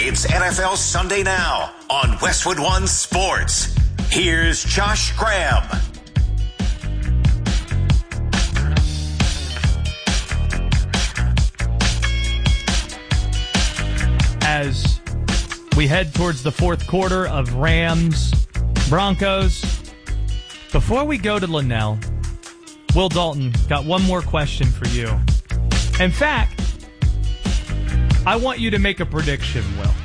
It's NFL Sunday Now on Westwood One Sports. Here's Josh Graham. As we head towards the fourth quarter of Rams Broncos, before we go to Linnell, Will Dalton got one more question for you. In fact, I want you to make a prediction, Will.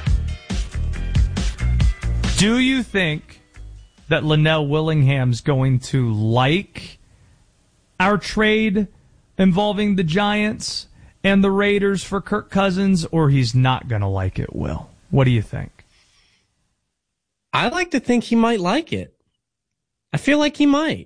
Do you think that Linnell Willingham's going to like our trade involving the Giants and the Raiders for Kirk Cousins, or he's not going to like it, Will? What do you think? I like to think he might like it. I feel like he might.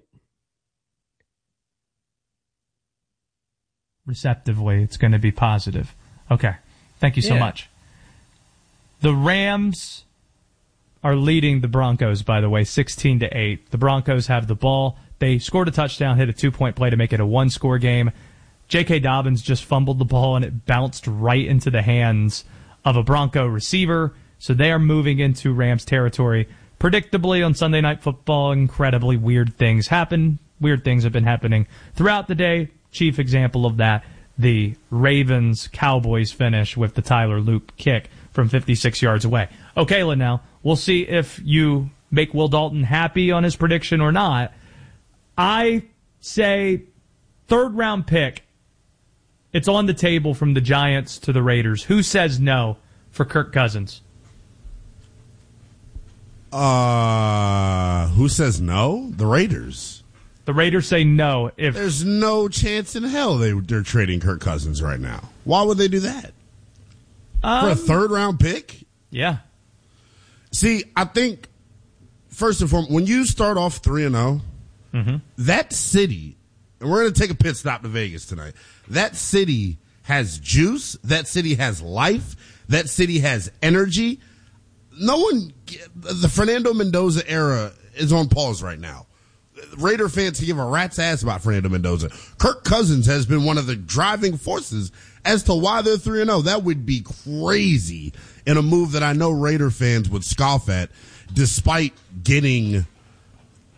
Receptively, it's going to be positive. Okay. Thank you so much. The Rams are leading the Broncos, by the way, 16-8. The Broncos have the ball. They scored a touchdown, hit a 2-point play to make it a one-score game. J.K. Dobbins just fumbled the ball, and it bounced right into the hands of a Bronco receiver. So they are moving into Rams territory. Predictably, on Sunday Night Football, incredibly weird things happen. Weird things have been happening throughout the day. Chief example of that, the Ravens-Cowboys finish with the Tyler Loop kick from 56 yards away. Okay, Linnell, we'll see if you make Will Dalton happy on his prediction or not. I say third-round pick. It's on the table from the Giants to the Raiders. Who says no for Kirk Cousins? Who says no? The Raiders. The Raiders say no. If there's no chance in hell they're trading Kirk Cousins right now. Why would they do that? For a third-round pick? Yeah. See, I think, first and foremost, when you start off 3-0, that city, and we're going to take a pit stop to Vegas tonight, that city has juice, that city has life, that city has energy. The Fernando Mendoza era is on pause right now. Raider fans give a rat's ass about Fernando Mendoza. Kirk Cousins has been one of the driving forces as to why they're 3-0. That would be crazy in a move that I know Raider fans would scoff at, despite getting